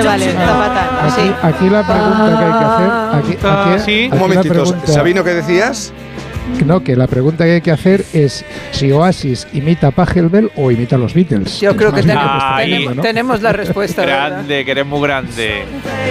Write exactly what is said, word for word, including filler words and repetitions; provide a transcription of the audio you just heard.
vale, vale, está fatal. Aquí, Sí. aquí la pregunta que hay que hacer. Aquí, Ah, aquí- sí. aquí Un momentito, la pregunta- Sabino, ¿qué decías? No, que la pregunta que hay que hacer es si Oasis imita a Pachelbel o imita a los Beatles. Yo Es creo que más bien tenemos, esta Ahí. pregunta, tenemos, ¿no? tenemos la respuesta, ¿verdad? Grande, que eres muy grande.